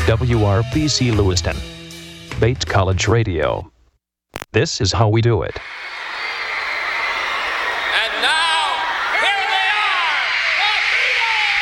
WRBC Lewiston. Bates College Radio. This is how we do it.